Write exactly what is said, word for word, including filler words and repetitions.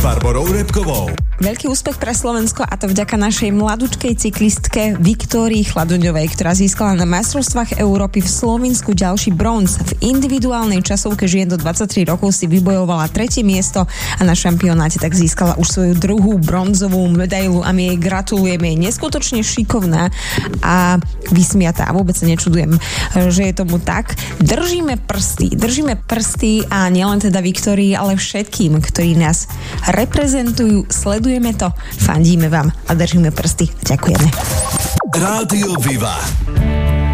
Barborou Repkovou. Veľký úspech pre Slovensko, a to vďaka našej mladúčkej cyklistke Viktórii Chladoňovej, ktorá získala na majstrovstvách Európy v Slovensku ďalší bronz. V individuálnej časovke žien do dvadsaťtri rokov si vybojovala tretie miesto a na šampionáte tak získala už svoju druhú bronzovú medailu a my jej gratulujeme. Je neskutočne šikovná a vysmiatá a vôbec sa nečudujem, že je tomu tak. Držíme prsty, držíme prsty a nielen teda Viktórii, ale všetkým, ktorí nás reprezentujú, sledujeme to, fandíme vám a držíme prsty. Ďakujeme. Rádio Viva.